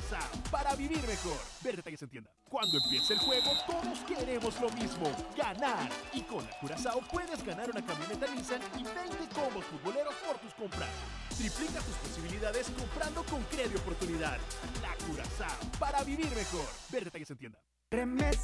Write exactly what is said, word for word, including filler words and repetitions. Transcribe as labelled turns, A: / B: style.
A: Curazao, para vivir mejor. Ver detalles en tienda. Cuando empiece el juego, todos queremos lo mismo, ganar. Y con la Curazao puedes ganar una camioneta Nissan y veinte combos futboleros por tus compras. Triplica tus posibilidades comprando con Credi Oportunidad. La Curazao, para vivir mejor. Ver detalles en tienda.
B: Remesa